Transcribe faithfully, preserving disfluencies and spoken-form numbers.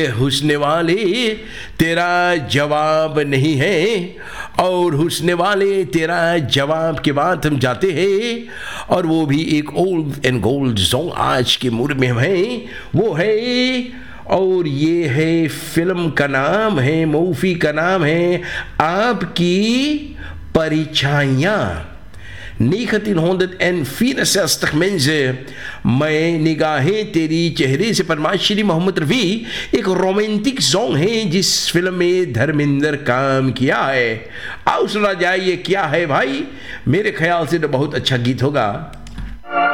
हुस्न वाले तेरा जवाब नहीं है, और हुस्न वाले तेरा जवाब के बाद हम जाते हैं, और वो भी एक ओल्ड एंड गोल्ड सॉन्ग आज के मूड में है, वो है, और ये है फिल्म का नाम है, मूवी का नाम है आपकी परछाइयाँ. negentienhonderdvierenzestig mensen, मैं निगाहें तेरी चेहरे से परमाश्री मोहम्मद रफ़ी एक रोमांटिक सॉन्ग है जिस फिल्म में धर्मेंद्र काम किया है. आओ सुना जाए ये क्या है भाई, मेरे ख्याल से तो बहुत अच्छा गीत होगा.